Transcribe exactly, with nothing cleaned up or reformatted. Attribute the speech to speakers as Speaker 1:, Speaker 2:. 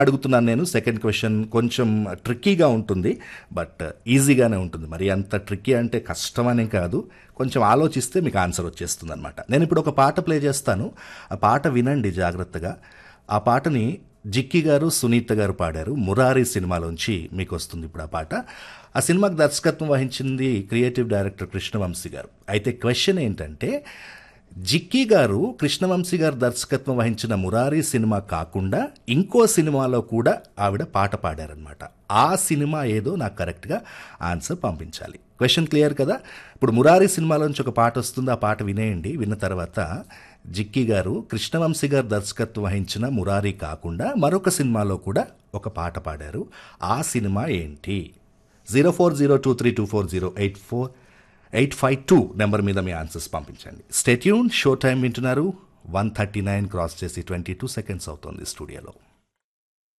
Speaker 1: అడుగుతున్నాను నేను. Second question కొంచెం ట్రిక్కీగా ఉంటుంది, బట్ ఈజీగానే ఉంటుంది. మరి అంత ట్రిక్కీ అంటే కష్టమనే కాదు, కొంచెం ఆలోచిస్తే మీకు ఆన్సర్ వచ్చేస్తుంది అనమాట. నేను ఇప్పుడు ఒక పాట ప్లే చేస్తాను, ఆ పాట వినండి జాగ్రత్తగా. ఆ పాటని జిక్కి గారు సునీత గారు పాడారు, మురారి సినిమాలోంచి మీకు వస్తుంది ఇప్పుడు ఆ పాట. ఆ సినిమాకి దర్శకత్వం వహించింది క్రియేటివ్ డైరెక్టర్ కృష్ణవంశీ గారు. అయితే క్వశ్చన్ ఏంటంటే, జిక్కీ గారు కృష్ణవంశీ గారు దర్శకత్వం వహించిన మురారి సినిమా కాకుండా ఇంకో సినిమాలో కూడా ఆవిడ పాట పాడారనమాట. ఆ సినిమా ఏదో నాకు కరెక్ట్గా ఆన్సర్ పంపించాలి. క్వశ్చన్ క్లియర్ కదా? ఇప్పుడు మురారి సినిమాలోంచి ఒక పాట వస్తుంది, ఆ పాట వినేయండి. విన్న తర్వాత జిక్కీ గారు కృష్ణవంశీ గారు దర్శకత్వం వహించిన మురారి కాకుండా మరొక సినిమాలో కూడా ఒక పాట పాడారు. ఆ సినిమా ఏంటి? Zero four zero two three two four zero eight four eight five two number మీద మీ ఆన్సర్స్ పంపించండి. Stay tune. షో టైం వింటున్నారు. వన్ థర్టీ నైన్ క్రాస్ చేసి ట్వంటీ టూ సెకండ్స్ అవుతుంది స్టూడియోలో.